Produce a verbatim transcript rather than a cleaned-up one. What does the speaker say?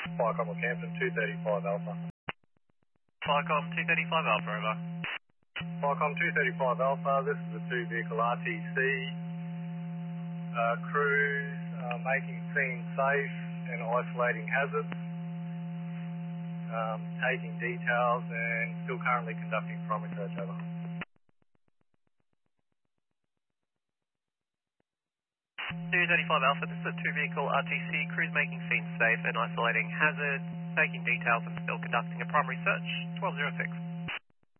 Flycom Campton, two thirty-five Alpha. Flycom two thirty-five Alpha, over. Flycom two thirty-five Alpha, this is a two-vehicle R T C. Uh, crews uh, making scene safe and isolating hazards. Um, taking details and still currently conducting primary search, over. two thirty-five Alpha, this is a two-vehicle R T C, crews making scene safe and isolating hazards, taking details and still conducting a primary search, twelve oh six.